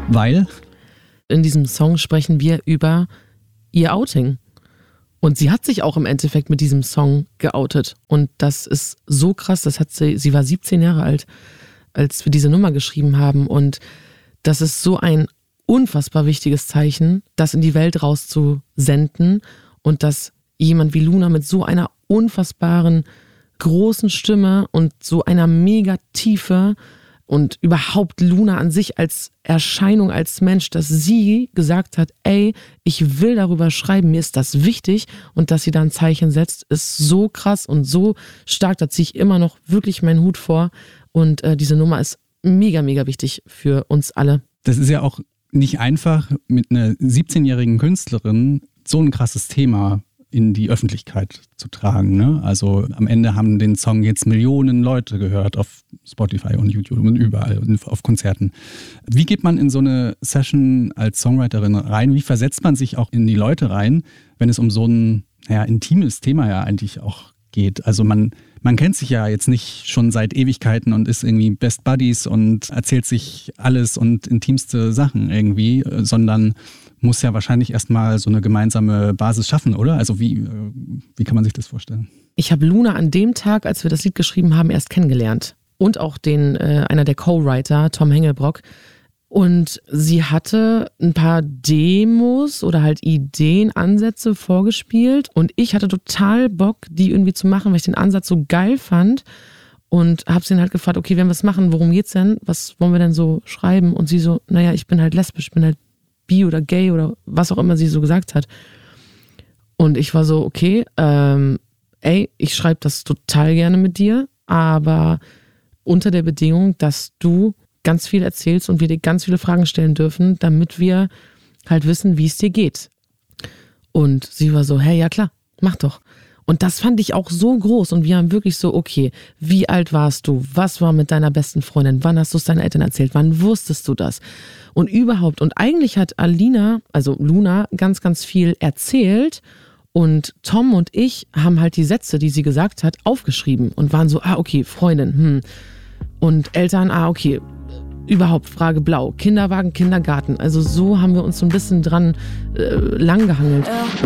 Weil? In diesem Song sprechen wir über ihr Outing. Und sie hat sich auch im Endeffekt mit diesem Song geoutet. Und das ist so krass, sie war 17 Jahre alt, als wir diese Nummer geschrieben haben. Und das ist so ein unfassbar wichtiges Zeichen, das in die Welt rauszusenden und dass jemand wie Luna mit so einer unfassbaren, großen Stimme und so einer mega Tiefe und überhaupt Luna an sich als Erscheinung, als Mensch, dass sie gesagt hat, ey, ich will darüber schreiben, mir ist das wichtig, und dass sie da ein Zeichen setzt, ist so krass und so stark, da ziehe ich immer noch wirklich meinen Hut vor, und diese Nummer ist mega, mega wichtig für uns alle. Das ist ja auch nicht einfach, mit einer 17-jährigen Künstlerin so ein krasses Thema in die Öffentlichkeit zu tragen, ne? Also am Ende haben den Song jetzt Millionen Leute gehört auf Spotify und YouTube und überall und auf Konzerten. Wie geht man in so eine Session als Songwriterin rein? Wie versetzt man sich auch in die Leute rein, wenn es um so ein intimes Thema ja eigentlich auch geht? Also man kennt sich ja jetzt nicht schon seit Ewigkeiten und ist irgendwie Best Buddies und erzählt sich alles und intimste Sachen irgendwie, sondern muss ja wahrscheinlich erstmal so eine gemeinsame Basis schaffen, oder? Also wie kann man sich das vorstellen? Ich habe Luna an dem Tag, als wir das Lied geschrieben haben, erst kennengelernt. Und auch einer der Co-Writer, Tom Hengelbrock. Und sie hatte ein paar Demos oder halt Ideen, Ansätze vorgespielt. Und ich hatte total Bock, die irgendwie zu machen, weil ich den Ansatz so geil fand. Und habe sie dann halt gefragt, okay, wenn wir es machen, worum geht's denn? Was wollen wir denn so schreiben? Und sie so, naja, ich bin halt lesbisch, ich bin halt bi oder gay oder was auch immer sie so gesagt hat. Und ich war so, okay, ich schreibe das total gerne mit dir, aber unter der Bedingung, dass du ganz viel erzählst und wir dir ganz viele Fragen stellen dürfen, damit wir halt wissen, wie es dir geht. Und sie war so, hey, ja klar, mach doch. Und das fand ich auch so groß, und wir haben wirklich so, okay, wie alt warst du? Was war mit deiner besten Freundin? Wann hast du es deinen Eltern erzählt? Wann wusstest du das? Und überhaupt. Und eigentlich hat Luna, ganz, ganz viel erzählt, und Tom und ich haben halt die Sätze, die sie gesagt hat, aufgeschrieben und waren so, okay, Freundin, und Eltern, okay, überhaupt Frage blau, Kinderwagen, Kindergarten. Also so haben wir uns so ein bisschen dran langgehangelt.